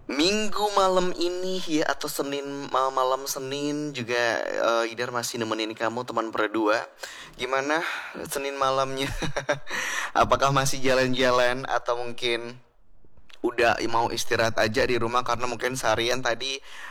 Minggu malam ini ya, atau malam Senin juga, Idar masih nemenin kamu teman berdua. Gimana Senin malamnya? Apakah masih jalan-jalan atau mungkin udah mau istirahat aja di rumah karena mungkin seharian tadi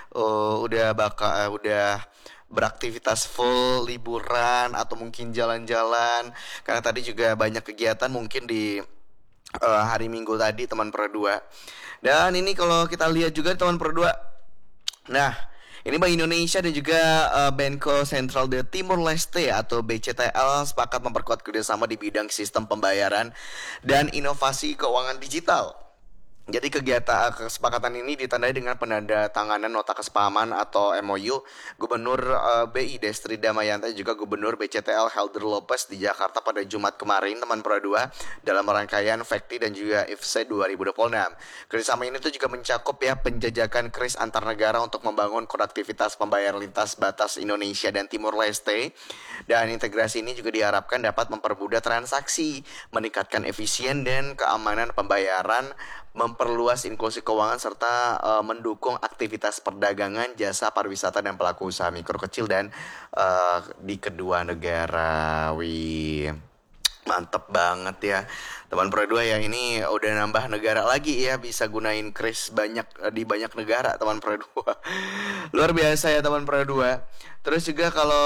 udah beraktivitas full liburan atau mungkin jalan-jalan karena tadi juga banyak kegiatan mungkin di hari Minggu tadi teman berdua. Dan ini kalau kita lihat juga teman berdua. Nah, ini Bank Indonesia dan juga Banco Central de Timor Leste atau BCTL sepakat memperkuat kerjasama di bidang sistem pembayaran dan inovasi keuangan digital. Jadi kesepakatan ini ditandai dengan penandatanganan nota kesepahaman atau MOU Gubernur BI Destri Damayanti juga Gubernur BCTL Helder Lopez di Jakarta pada Jumat kemarin teman Pro 2 dalam rangkaian FECTI dan juga IFC 2026. Kerjasama ini tuh juga mencakup ya penjajakan kris antar negara untuk membangun konektivitas pembayaran lintas batas Indonesia dan Timor Leste, dan integrasi ini juga diharapkan dapat mempermudah transaksi, meningkatkan efisien dan keamanan pembayaran, memperluas inklusi keuangan serta mendukung aktivitas perdagangan, jasa pariwisata dan pelaku usaha mikro kecil dan di kedua negara. Wih, mantep banget ya teman Pro 2 ya, ini udah nambah negara lagi ya, bisa gunain kris banyak di banyak negara teman Pro 2. Luar biasa ya teman Pro 2. Terus juga kalau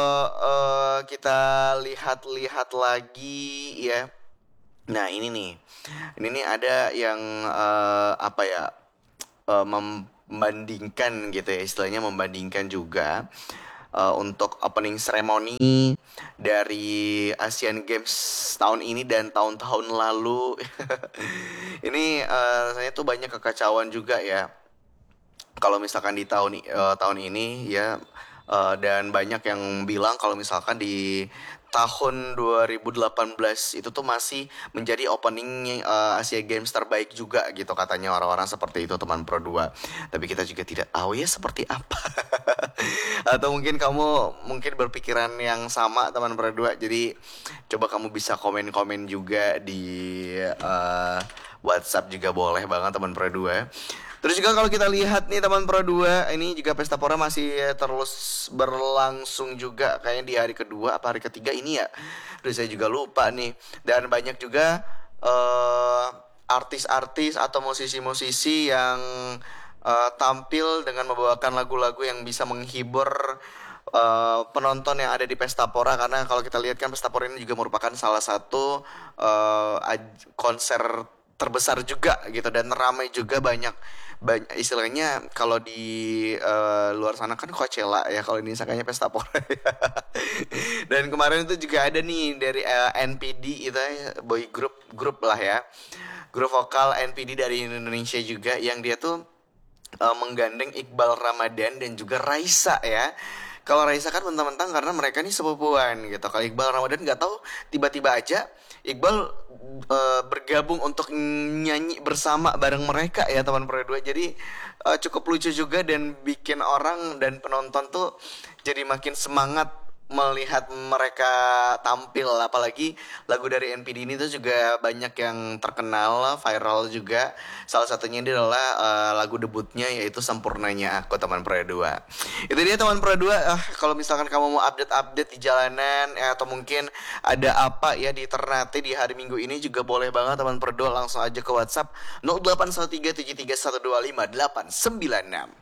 kita lihat-lihat lagi ya. Nah ini nih ada yang apa ya, membandingkan gitu ya, istilahnya membandingkan juga untuk opening ceremony dari Asian Games tahun ini dan tahun-tahun lalu. Ini saya tuh banyak kekacauan juga ya kalau misalkan di tahun ini ya. Dan banyak yang bilang kalau misalkan di tahun 2018 itu tuh masih menjadi opening Asia Games terbaik juga gitu, katanya orang-orang seperti itu teman Pro 2. Tapi kita juga tidak tahu ya seperti apa. Atau mungkin kamu berpikiran yang sama teman Pro 2. Jadi coba kamu bisa komen-komen juga di WhatsApp juga boleh banget teman Pro 2. Terus juga kalau kita lihat nih teman Pro 2, ini juga Pesta Pora masih terus berlangsung juga kayaknya di hari kedua apa hari ketiga ini ya. Terus saya juga lupa nih. Dan banyak juga artis-artis atau musisi-musisi yang tampil dengan membawakan lagu-lagu yang bisa menghibur penonton yang ada di Pesta Pora. Karena kalau kita lihat kan Pesta Pora ini juga merupakan salah satu konser terbesar juga gitu, dan ramai juga banyak istilahnya kalau di luar sana kan Coachella ya, kalau ini sakanya Pesta Pora ya. Dan kemarin itu juga ada nih dari NPD itu ya, boy grup lah ya, grup vokal NPD dari Indonesia juga, yang dia tuh menggandeng Iqbal Ramadan dan juga Raisa ya. Kalau Raisa kan mentang-mentang karena mereka nih sepupuan gitu. Kalau Iqbal Ramadan nggak tahu tiba-tiba aja Iqbal bergabung untuk nyanyi bersama bareng mereka ya teman Pro 2. Jadi cukup lucu juga dan bikin orang dan penonton tuh jadi makin semangat melihat mereka tampil. Apalagi lagu dari NPD ini tuh juga banyak yang terkenal, viral juga. Salah satunya ini adalah lagu debutnya yaitu Sempurnanya Aku teman Pro 2. Itu dia teman Pro 2. Kalau misalkan kamu mau update-update di jalanan ya, atau mungkin ada apa ya di Ternate di hari Minggu ini, juga boleh banget teman Pro 2 langsung aja ke WhatsApp 081373125896.